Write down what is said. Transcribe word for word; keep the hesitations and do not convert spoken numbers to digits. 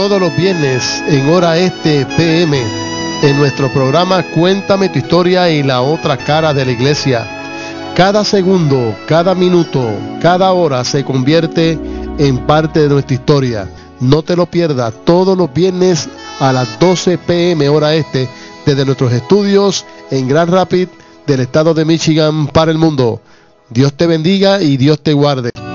todos los viernes en hora este P M en nuestro programa Cuéntame tu historia y la otra cara de la iglesia. Cada segundo, cada minuto, cada hora se convierte en parte de nuestra historia. No te lo pierdas, todos los viernes a las doce P M hora este, desde nuestros estudios en Grand Rapids del estado de Michigan para el mundo. Dios te bendiga y Dios te guarde.